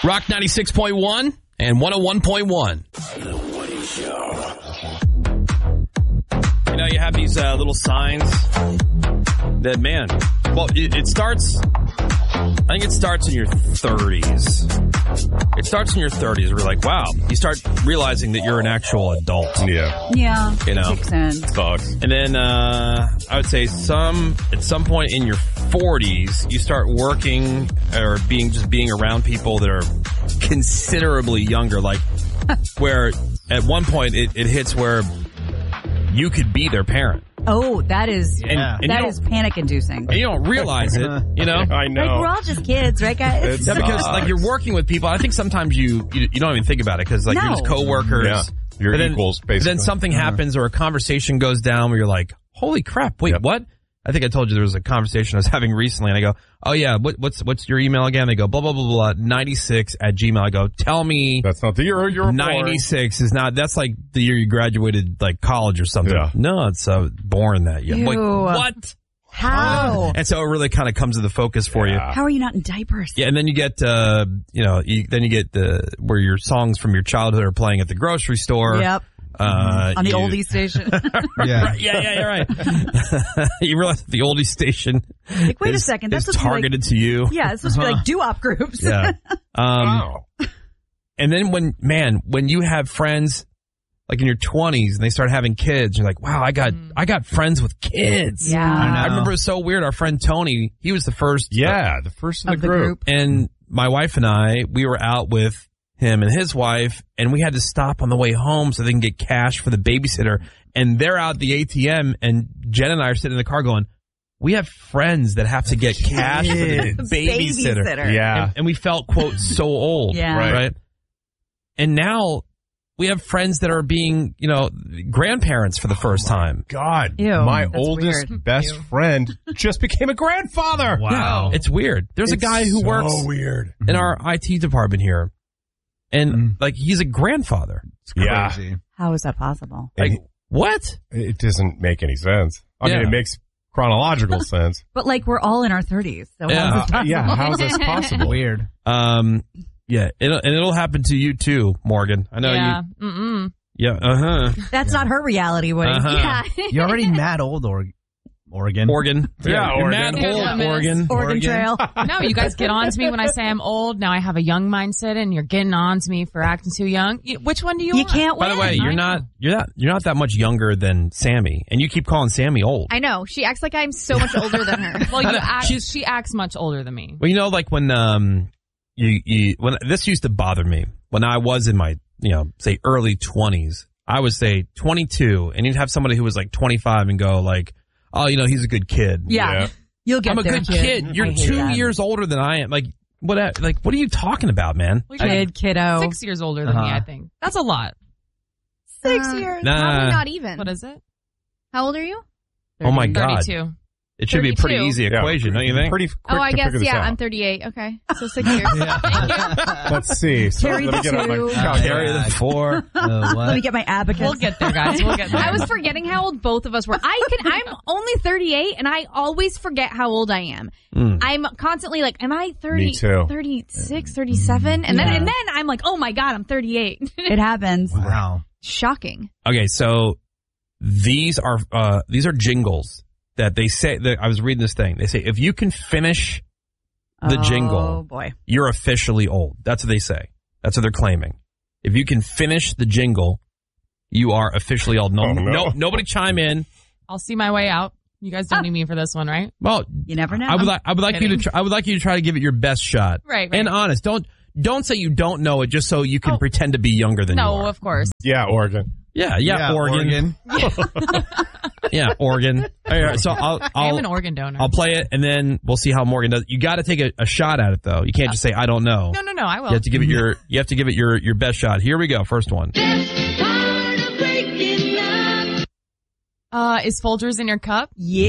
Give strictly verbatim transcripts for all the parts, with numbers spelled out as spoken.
Rock ninety-six point one and one oh one point one. The Woody Show. You know, you have these uh, little signs that, man, well, it, it starts, I think it starts in your thirties. It starts in your thirties. We're like, wow, you start realizing that you're an actual adult. Yeah. Yeah. You know, makes sense. Sucks. And then uh, I would say some at some point in your forties, you start working or being just being around people that are considerably younger. Like where at one point it, it hits where you could be their parent. Oh, that is And, and that you is don't- panic inducing. and you don't realize it, you know? I know. Like, we're all just kids, right, guys? Yeah, because like you're working with people. I think sometimes you you, you don't even think about it because like No. you're just coworkers. Yeah. You're But then- equals, but basically. then something happens or a conversation goes down where you're like, holy crap, wait, Yep. what? I think I told you there was a conversation I was having recently, and I go, oh yeah, what, what's what's your email again? They go, blah, blah, blah, blah, ninety-six at Gmail. I go, tell me That's not the year you're born. ninety-six is not, that's like the year you graduated like college or something. Yeah. No, it's uh, born that year. Like, Ew. what? How? And so it really kind of comes to the focus for you. Yeah. How are you not in diapers? Yeah, and then you get, uh, you know, you, then you get the where your songs from your childhood are playing at the grocery store. Yep. Uh, On the you- oldie station. Yeah, right, yeah, yeah, you're right. You realize the oldie station Like, wait is, a second. is That's supposed to be like- targeted to you. Yeah, it's supposed to be like doo-wop groups. Yeah. Um, Wow. and then when, man, when you have friends like in your twenties and they start having kids, you're like, wow, I got, I got friends with kids. Yeah. I remember it was so weird. Our friend Tony, he was the first. Yeah, the first of the, Of the group. group. And my wife and I, we were out with him and his wife, and we had to stop on the way home so they can get cash for the babysitter. And they're out at the A T M, and Jen and I are sitting in the car going, we have friends that have to get cash for the babysitter. Babysitter. Yeah. And, and we felt, quote, so old. Yeah. Right. Right. And now we have friends that are being, you know, grandparents for the first time. God, Ew, my that's oldest weird. best friend just became a grandfather. Yeah, it's weird. There's a It's guy who so works weird. in our I T department here, and like he's a grandfather. Yeah. Crazy. How is that possible? Like And what? it doesn't make any sense. I Yeah. mean, it makes chronological sense. But like, we're all in our thirties. So Yeah. how is this Uh, possible? yeah, how is this possible? Weird. Um, yeah, it'll, and it'll happen to you too, Morgan. I know yeah. you. Mm-mm. Yeah. Uh huh. That's not her reality, Woody. Uh-huh. Yeah. You're already mad old, or- Oregon. Oregon. Yeah, you're Oregon. mad Yeah, old, yeah. Oregon. Oregon Trail. No, you guys get on to me when I say I'm old. Now I have a young mindset, and you're getting on to me for acting too young. You- Which one do you, You want? can't By win. the way, you're I not. You're not. You're not that much younger than Sammy, and you keep calling Sammy old. I know. She acts like I'm so much older than her. Well, you I know. act, She's- she acts much older than me. Well, you know, like when um, you you when this used to bother me when I was in my you know say early twenties. I would say twenty-two, and you'd have somebody who was like twenty-five and go like, oh, you know, he's a good kid. Yeah. Yeah. You'll get I'm a there, good kid. You're I hate two that. years older than I am. Like what? Like what are you talking about, man? Well, you're Kid, kiddo. six years older than me, Uh-huh. I think. That's a lot. Six Uh, years? nah. Probably not even. What is it? How old are you? Oh my God! thirty-two. It should be a pretty thirty-two. easy Yeah, equation, don't you think? Pretty quick Oh, I to guess, figure this yeah, out. I'm thirty-eight. Okay. So six years. Let's see. So Carry let me the get out my two. calculator. Carry the four. Uh, Let what? me get my abacus. We'll get there, guys. We'll get there. I was forgetting how old both of us were. I can, I'm only thirty-eight and I always forget how old I am. Mm. I'm constantly like, am I thirty, Me too. thirty-six, thirty-seven? And then, Yeah. and then I'm like, oh my God, I'm thirty-eight. It happens. Wow. Shocking. Okay, so these are uh, these are jingles that they say. That I was reading this thing. They say if you can finish the oh, jingle, boy. you're officially old. That's what they say. That's what they're claiming. If you can finish the jingle, you are officially old. No, Oh, no. no, nobody chime in. I'll see my way out. You guys don't need me for this one, right? Well, You never know. I would like I would like you to kidding. try, I would like you to try to give it your best shot. Right, right. And honest. Don't don't say you don't know it just so you can Oh. pretend to be younger than you No, are. of course. Yeah, Oregon. Yeah, yeah, Oregon. Yeah, Oregon. All right, so I'll I am I'll an organ donor. I'll play it and then we'll see how Morgan does. You got to take a, a shot at it though. You can't just say I don't know. no, no, no. I will. You have to give it your you have to give it your your best shot. Here we go. First one. Uh, is Folgers in your cup? Yeah.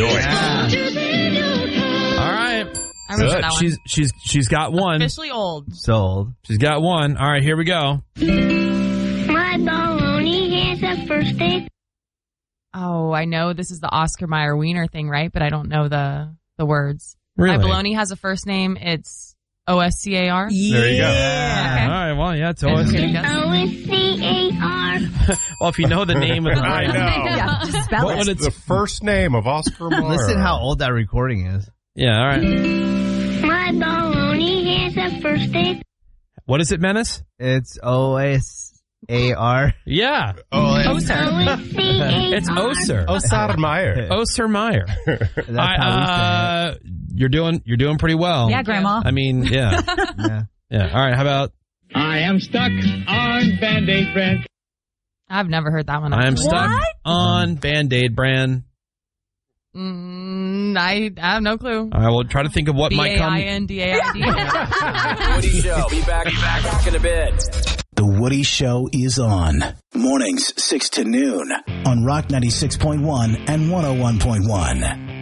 All right. I remember that one. She's she's she's got one. Officially old. Sold. She's got one. All right, here we go. My baloney has a first name. Oh, I know this is the Oscar Mayer Wiener thing, right? But I don't know the the words. Really? My baloney has a first name. It's O S C A R? There you go. Okay. All right, well, yeah, it's Good always. guess. O S C A R. Well, if you know the name of the I band. know. Yeah, just spell What it. would It's it? the first name of Oscar Mayer. Listen how old that recording is. Yeah, all right. My baloney has a first name. What is it, Menace? It's O S A R. Yeah, Oh, it's O S C A R. it's Oser. Oscar Mayer. Oser Meyer. That's I, how we uh, you're doing you're doing pretty well. Yeah, Grandma. I mean, yeah, say it. Yeah. yeah. All right, how about I am stuck on Band-Aid brand. I've never heard that one. I am actually. stuck What? on Band-Aid brand? Mm, I, I have no clue. I will try to think of what B might A come. I N D A I D. The Woody Show. Be back, be back, back in a bit. The Woody Show is on. Mornings, six to noon on Rock ninety-six point one and one oh one point one.